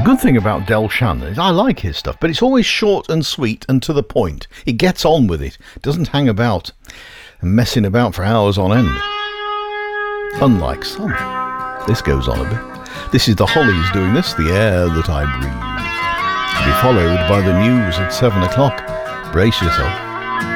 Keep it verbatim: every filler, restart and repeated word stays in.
good thing about Del Shannon is I like his stuff, but it's always short and sweet and to the point. He gets on with it, doesn't hang about and messing about for hours on end. Unlike some. This goes on a bit. This is the Hollies doing this, The Air That I Breathe. To be followed by the news at seven o'clock. Brace yourself.